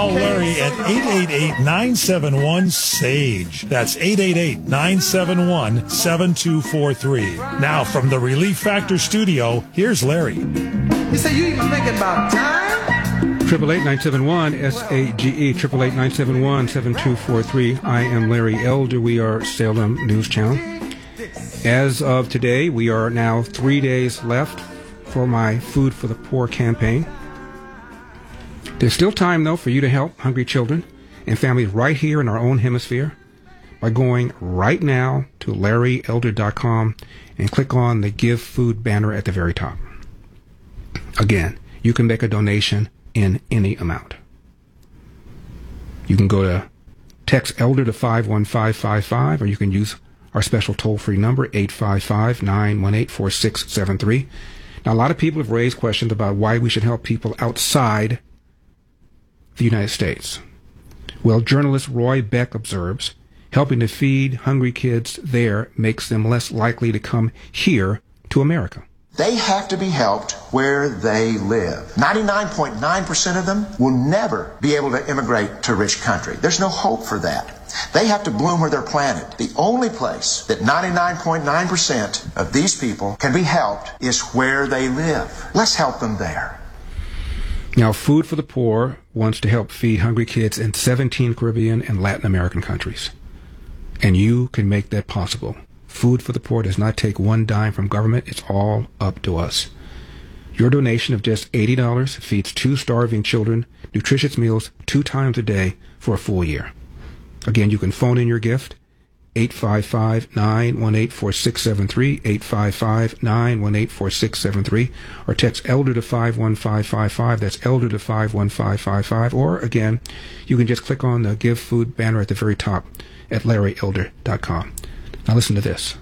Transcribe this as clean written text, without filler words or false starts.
Call Larry at 888-971-SAGE. That's 888-971-7243. Now from the Relief Factor studio, here's Larry. You say you even thinking about time? 888-971-SAGE, 888-971-7243. I am Larry Elder. We are Salem News Channel. As of today, we are now 3 days left for my Food for the Poor campaign. There's still time, though, for you to help hungry children and families right here in our own hemisphere by going right now to LarryElder.com and click on the Give Food banner at the very top. Again, you can make a donation in any amount. You can go to text Elder to 51555, or you can use our special toll-free number, 855-918-4673. Now, a lot of people have raised questions about why we should help people outside the United States. Well, journalist Roy Beck observes, helping to feed hungry kids there makes them less likely to come here to America. They have to be helped where they live. 99.9% of them will never be able to immigrate to a rich country. There's no hope for that. They have to bloom where they're planted. The only place that 99.9% of these people can be helped is where they live. Let's help them there. Now, Food for the Poor wants to help feed hungry kids in 17 Caribbean and Latin American countries. And you can make that possible. Food for the Poor does not take one dime from government. It's all up to us. Your donation of just $80 feeds 2 starving children nutritious meals 2 times a day for a full year. Again, you can phone in your gift, 855-918-4673, 855-918-4673, or text Elder to 51555. That's Elder to 51555. Or, again, you can just click on the Give Food banner at the very top at LarryElder.com. Now listen to this.